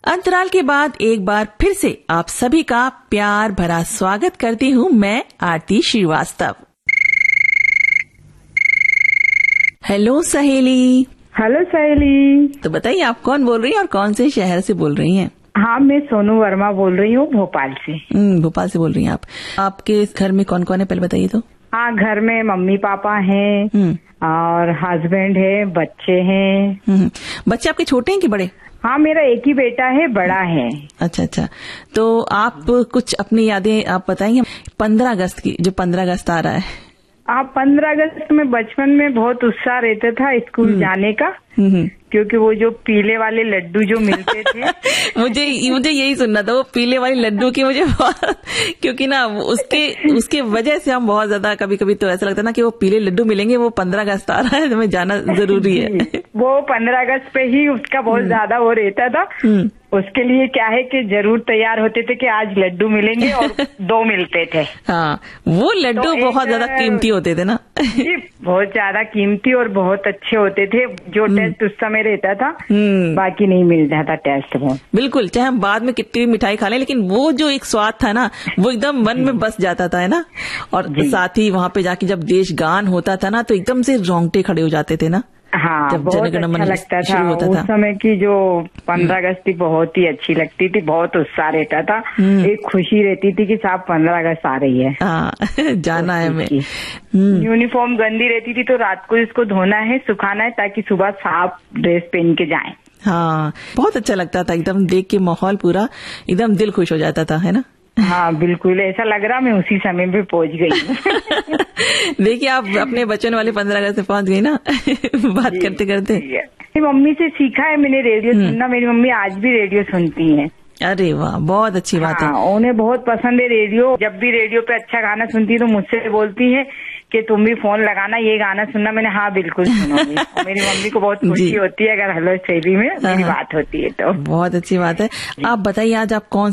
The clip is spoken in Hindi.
अंतराल के बाद एक बार फिर से आप सभी का प्यार भरा स्वागत करती हूँ मैं आरती श्रीवास्तव। हेलो सहेली। हेलो सहेली। तो बताइए आप कौन बोल रही हैं और कौन से शहर से बोल रही हैं? हाँ, मैं सोनू वर्मा बोल रही हूँ भोपाल से। भोपाल से बोल रही हैं आप। आपके घर में कौन कौन है पहले बताइए तो। हाँ, घर में मम्मी पापा हैं और हस्बैंड है, बच्चे हैं। बच्चे आपके छोटे हैं कि बड़े? हाँ, मेरा एक ही बेटा है, बड़ा है। अच्छा, तो आप कुछ अपनी यादें आप बताएंगे 15 अगस्त की, जो 15 अगस्त आ रहा है। 15 अगस्त में बचपन में बहुत उत्साह रहता था स्कूल जाने का, क्योंकि वो जो पीले वाले लड्डू जो मिलते थे मुझे यही सुनना था, वो पीले वाले लड्डू की मुझे क्योंकि ना उसके वजह से हम बहुत ज्यादा कभी तो ऐसा लगता है ना कि वो पीले लड्डू मिलेंगे, वो 15 अगस्त आ रहा है, हमें जाना जरूरी है। वो 15 अगस्त पे ही उसका बहुत ज्यादा वो रहता था। उसके लिए क्या है कि जरूर तैयार होते थे कि आज लड्डू मिलेंगे और 2 मिलते थे। हाँ, वो लड्डू तो बहुत ज्यादा कीमती होते थे ना। जी, बहुत ज्यादा कीमती और बहुत अच्छे होते थे। जो टेस्ट उस समय रहता था, बाकी नहीं मिलता था टेस्ट वो। बिल्कुल, चाहे हम बाद में कितनी भी मिठाई खा लें, लेकिन वो जो एक स्वाद था ना, वो एकदम मन में बस जाता था, है ना। और साथ ही वहाँ पे जाके जब देश गान होता था ना, तो एकदम से रोंगटे खड़े हो जाते थे ना। हाँ, बहुत अच्छा लगता था। उस समय की जो 15 अगस्त थी बहुत ही अच्छी लगती थी, बहुत उत्साह रहता था, एक खुशी रहती थी कि साहब 15 अगस्त आ रही है। जाना है हमें। यूनिफॉर्म गंदी रहती थी तो रात को इसको धोना है, सुखाना है, ताकि सुबह साफ ड्रेस पहन के जाएं। हाँ, बहुत अच्छा लगता था, एकदम देख के माहौल पूरा एकदम दिल खुश हो जाता था, है ना। हाँ, बिल्कुल ऐसा लग रहा मैं उसी समय पे पहुंच गई। देखिए, आप अपने बचपन वाले 15 अगस्त से पहुंच गई ना बात करते करते। मेरी मम्मी से सीखा है मैंने रेडियो सुनना। मेरी मम्मी आज भी रेडियो सुनती है। अरे वाह, बहुत अच्छी बात है। उन्हें बहुत पसंद है रेडियो। जब भी रेडियो पे अच्छा गाना सुनती है तो मुझसे बोलती है कि तुम भी फोन लगाना, ये गाना सुनना। मैंने हाँ बिल्कुल सुनूंगी। मेरी मम्मी को बहुत खुशी होती है अगर हेलो सहेली में मेरी बात होती है तो। बहुत अच्छी बात है। आप बताइए आज आप कौन